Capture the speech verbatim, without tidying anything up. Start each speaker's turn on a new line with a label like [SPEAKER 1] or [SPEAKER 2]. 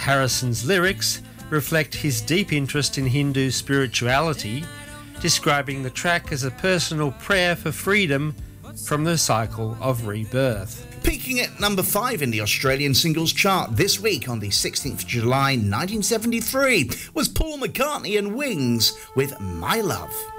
[SPEAKER 1] Harrison's lyrics reflect his deep interest in Hindu spirituality, describing the track as a personal prayer for freedom from the cycle of rebirth.
[SPEAKER 2] Peaking at number five in the Australian singles chart this week on the sixteenth of July nineteen seventy-three was Paul McCartney and Wings with My Love.